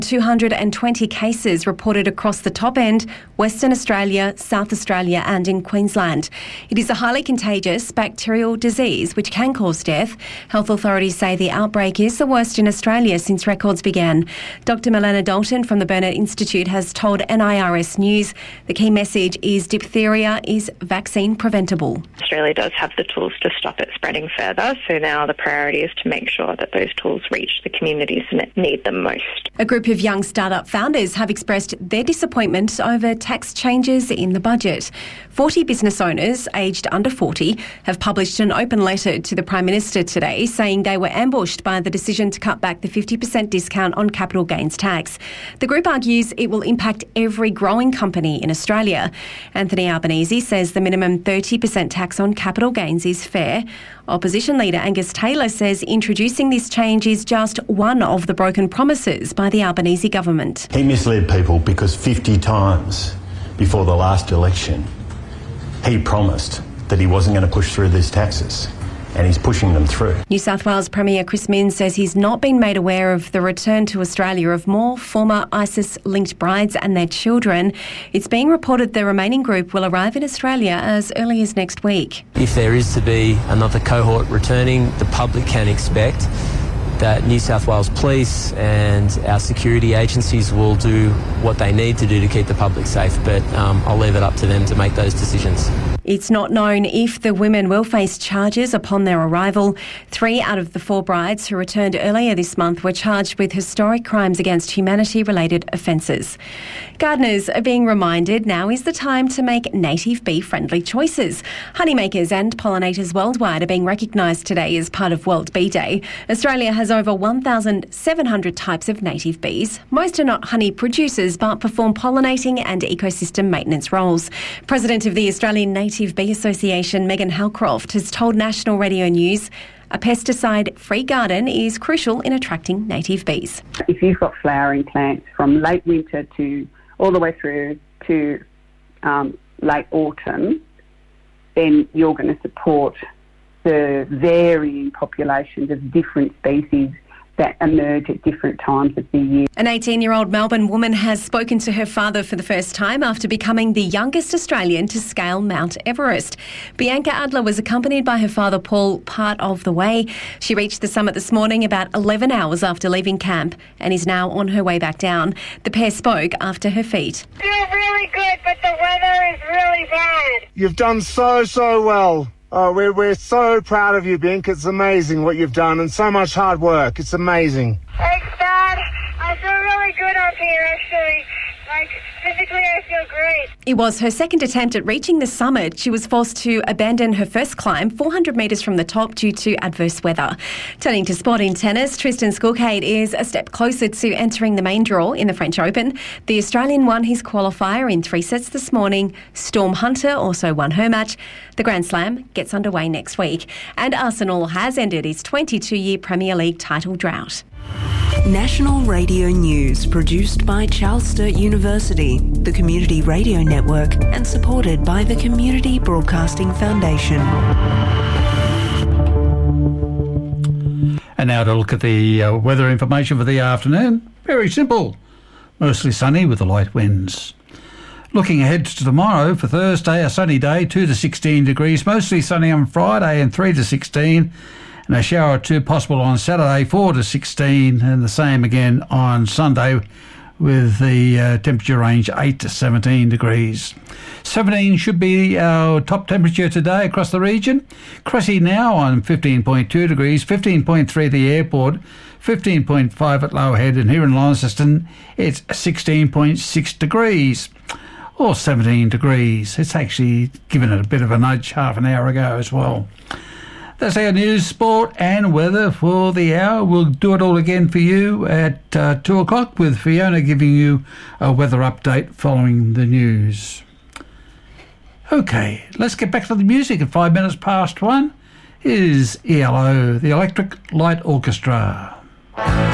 220 cases reported across the top end, Western Australia, South Australia and in Queensland. It is a highly contagious bacterial disease which can cause death. Health authorities say the outbreak is the worst in Australia since records began. Dr. Milena Dalton from the Burnet Institute has told NIRS News the key message is diphtheria is vaccine preventable. Australia does have the tools to stop it spreading further, so now the priority is to make sure that those tools reach the communities that need them most. A group of young startup founders have expressed their disappointment over tax changes in the budget. 40 business owners aged under 40 have published an open letter to the Prime Minister today saying they were ambushed by the decision to cut back the 50% discount on capital gains tax. The group argues it will impact every growing company in Australia. Anthony Albanese says the minimum 30% tax on capital gains is fair. Opposition leader Angus Taylor says introducing this change is just one of the broken promises by the Albanese government. He misled people because 50 times before the last election he promised that he wasn't going to push through these taxes, and he's pushing them through. New South Wales Premier Chris Minns says he's not been made aware of the return to Australia of more former ISIS-linked brides and their children. It's being reported the remaining group will arrive in Australia as early as next week. If there is to be another cohort returning, the public can expect that New South Wales Police and our security agencies will do what they need to do to keep the public safe, but I'll leave it up to them to make those decisions. It's not known if the women will face charges upon their arrival. 3 out of the 4 brides who returned earlier this month were charged with historic crimes against humanity-related offences. Gardeners are being reminded now is the time to make native bee-friendly choices. Honeymakers and pollinators worldwide are being recognised today as part of World Bee Day. Australia has over 1,700 types of native bees. Most are not honey producers but perform pollinating and ecosystem maintenance roles. President of the Australian Native Bee Association, Megan Halcroft, has told National Radio News a pesticide-free garden is crucial in attracting native bees. If you've got flowering plants from late winter to all the way through to late autumn, then you're going to support the varying populations of different species that emerge at different times of the year. An 18-year-old Melbourne woman has spoken to her father for the first time after becoming the youngest Australian to scale Mount Everest. Bianca Adler was accompanied by her father Paul part of the way. She reached the summit this morning about 11 hours after leaving camp and is now on her way back down. The pair spoke after her feat. I feel really good, but the weather is really bad. You've done so well. Oh, we're so proud of you, Bink. It's amazing what you've done and so much hard work. It's amazing. Thanks, Dad. I feel really good up here, actually. Physically, I feel great. It was her second attempt at reaching the summit. She was forced to abandon her first climb 400 metres from the top due to adverse weather. Turning to sport in tennis, Tristan Skulkade is a step closer to entering the main draw in the French Open. The Australian won his qualifier in 3 sets this morning. Storm Hunter also won her match. The Grand Slam gets underway next week. And Arsenal has ended its 22-year Premier League title drought. National Radio News, produced by Charles Sturt University, the Community Radio Network, and supported by the Community Broadcasting Foundation. And now to look at the weather information for the afternoon. Very simple. Mostly sunny with the light winds. Looking ahead to tomorrow, for Thursday, a sunny day, 2 to 16 degrees. Mostly sunny on Friday and 3 to 16. And a shower or two possible on Saturday, 4 to 16, and the same again on Sunday with the temperature range 8 to 17 degrees. 17 should be our top temperature today across the region. Cressy now on 15.2 degrees, 15.3 at the airport, 15.5 at Lowerhead, and here in Launceston it's 16.6 degrees. Or 17 degrees. It's actually given it a bit of a nudge half an hour ago as well. That's our news, sport and weather for the hour. We'll do it all again for you at 2 o'clock with Fiona giving you a weather update following the news. Okay, let's get back to the music at 5 minutes past 1. Here's ELO, the Electric Light Orchestra.